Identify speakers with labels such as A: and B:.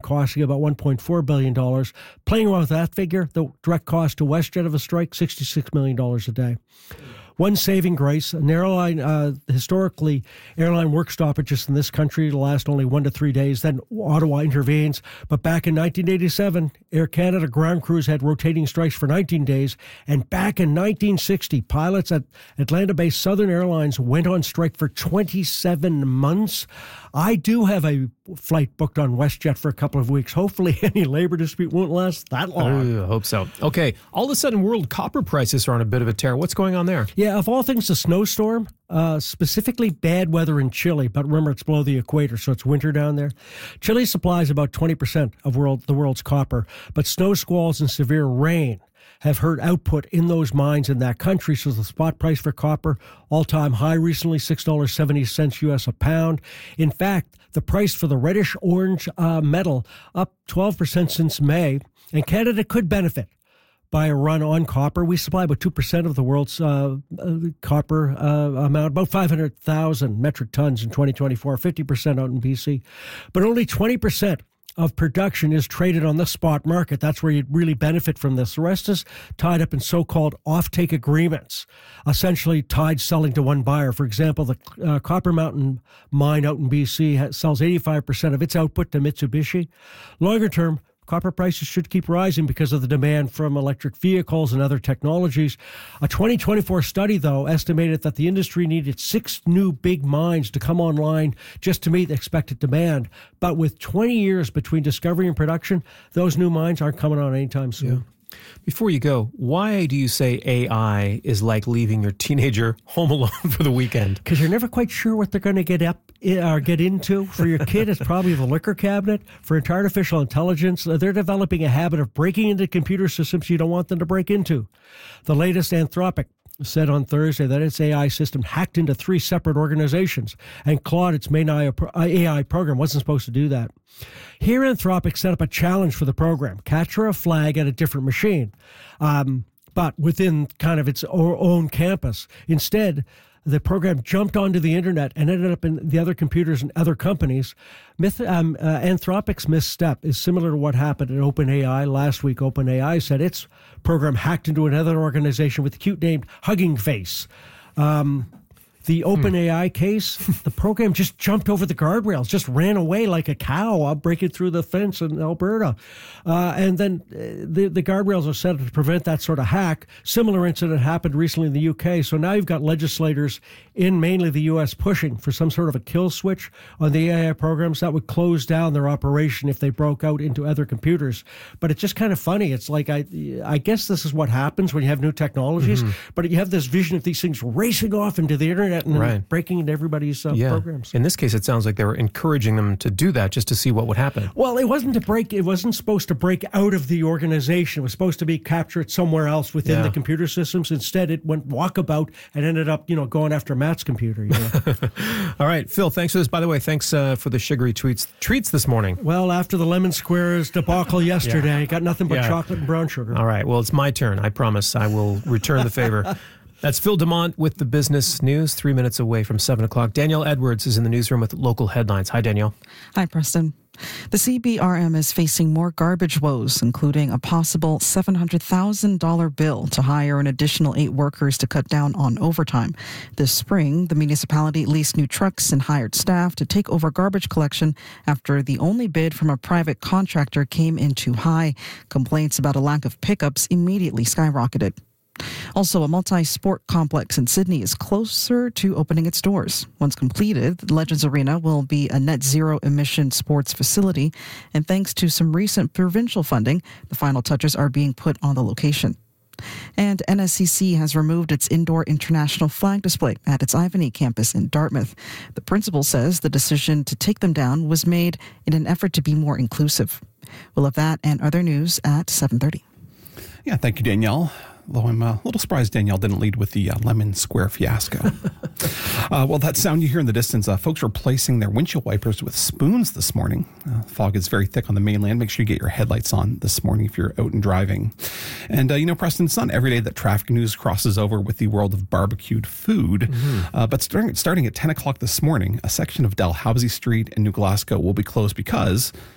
A: costing about $1.4 billion. Playing around with that figure, the direct cost to WestJet of a strike, $66 million a day. One saving grace, an airline, historically, airline work stoppages in this country last only 1 to 3 days. Then Ottawa intervenes. But back in 1987, Air Canada ground crews had rotating strikes for 19 days. And back in 1960, pilots at Atlanta-based Southern Airlines went on strike for 27 months. I do have a flight booked on WestJet for a couple of weeks. Hopefully any labor dispute won't last that long.
B: I hope so. Okay, all of a sudden world copper prices are on a bit of a tear. What's going on there?
A: Yeah, of all things, a snowstorm, specifically bad weather in Chile. But remember, it's below the equator, so it's winter down there. Chile supplies about 20% of the world's copper, but snow squalls and severe rain have hurt output in those mines in that country. So the spot price for copper, all-time high recently, $6.70 US a pound. In fact, the price for the reddish-orange metal up 12% since May, and Canada could benefit by a run on copper. We supply about 2% of the world's copper amount, about 500,000 metric tons in 2024, 50% out in BC. But only 20% of production is traded on the spot market. That's where you'd really benefit from this. The rest is tied up in so-called offtake agreements, essentially tied selling to one buyer. For example, the Copper Mountain mine out in BC sells 85% of its output to Mitsubishi. Longer term, copper prices should keep rising because of the demand from electric vehicles and other technologies. A 2024 study, though, estimated that the industry needed 6 new big mines to come online just to meet the expected demand. But with 20 years between discovery and production, those new mines aren't coming on anytime soon.
B: Yeah. Before you go, why do you say AI is like leaving your teenager home alone for the weekend?
A: Because you're never quite sure what they're going to get into. For your kid, it's probably the liquor cabinet. For artificial intelligence, they're developing a habit of breaking into computer systems you don't want them to break into. The latest, Anthropic, said on Thursday that its AI system hacked into 3 separate organizations, and Claude, its main AI program, wasn't supposed to do that. Here, Anthropic set up a challenge for the program: capture a flag at a different machine, but within kind of its own campus. Instead, the program jumped onto the internet and ended up in the other computers and other companies. Anthropic's misstep is similar to what happened at OpenAI. Last week, OpenAI said its program hacked into another organization with a cute name, Hugging Face. The OpenAI case, the program just jumped over the guardrails, just ran away like a cow breaking through the fence in Alberta. And then the guardrails are set to prevent that sort of hack. Similar incident happened recently in the UK. So now you've got legislators in mainly the U.S. pushing for some sort of a kill switch on the AI programs that would close down their operation if they broke out into other computers. But it's just kind of funny. It's like, I guess this is what happens when you have new technologies, but you have this vision of these things racing off into the internet and breaking into everybody's programs.
B: In this case, it sounds like they were encouraging them to do that just to see what would happen.
A: Well, it wasn't supposed to break out of the organization. It was supposed to be captured somewhere else within the computer systems. Instead, it went walkabout and ended up, going after Matt's computer.
B: All right, Phil, thanks for this. By the way, thanks for the sugary treats this morning.
A: Well, after the Lemon Squares debacle yesterday, got nothing but chocolate and brown sugar.
B: All right, well, it's my turn. I promise I will return the favor. That's Phil Dumont with the business news, 3 minutes away from 7 o'clock. Danielle Edwards is in the newsroom with local headlines. Hi, Danielle.
C: Hi, Preston. The CBRM is facing more garbage woes, including a possible $700,000 bill to hire an additional 8 workers to cut down on overtime. This spring, the municipality leased new trucks and hired staff to take over garbage collection after the only bid from a private contractor came in too high. Complaints about a lack of pickups immediately skyrocketed. Also, a multi-sport complex in Sydney is closer to opening its doors. Once completed, the Legends Arena will be a net zero emission sports facility, and thanks to some recent provincial funding, the final touches are being put on the location. And NSCC has removed its indoor international flag display at its Ivany campus in Dartmouth. The principal says the decision to take them down was made in an effort to be more inclusive. We'll have that and other news at 7:30.
D: Yeah, thank you, Danielle. Although I'm a little surprised Danielle didn't lead with the Lemon Square fiasco. Well, that sound you hear in the distance, folks are replacing their windshield wipers with spoons this morning. Fog is very thick on the mainland. Make sure you get your headlights on this morning if you're out and driving. And, Preston, it's not every day that traffic news crosses over with the world of barbecued food. But starting at 10 o'clock this morning, a section of Dalhousie Street in New Glasgow will be closed because